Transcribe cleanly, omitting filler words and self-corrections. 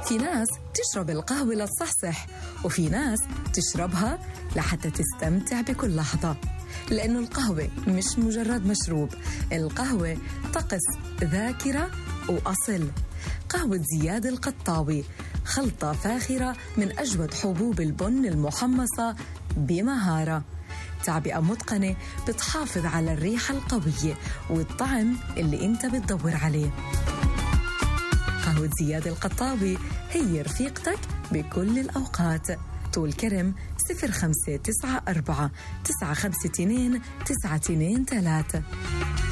في ناس تشرب القهوة لتصحصح، وفي ناس تشربها لحتى تستمتع بكل لحظة، لأنه القهوة مش مجرد مشروب، القهوة طقس، ذاكرة وأصل. قهوة زياد القطاوي خلطة فاخرة من أجود حبوب البن المحمصة بمهارة، تعبئة متقنة بتحافظ على الريحة القوية والطعم اللي انت بتدور عليه. قهوة زياد القطاوي هي رفيقتك بكل الأوقات. طول كرم 0594 952 923.